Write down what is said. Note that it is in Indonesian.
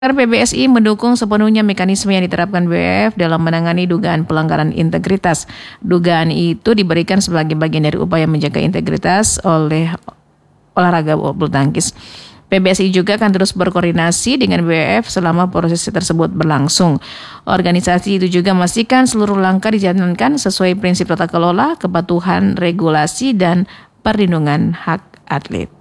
PBSI mendukung sepenuhnya mekanisme yang diterapkan BWF dalam menangani dugaan pelanggaran integritas. Dugaan itu diberikan sebagai bagian dari upaya menjaga integritas oleh olahraga bulu tangkis. PBSI juga akan terus berkoordinasi dengan BWF selama proses tersebut berlangsung. Organisasi itu juga memastikan seluruh langkah dijalankan sesuai prinsip tata kelola, kepatuhan, regulasi, dan perlindungan hak atlet.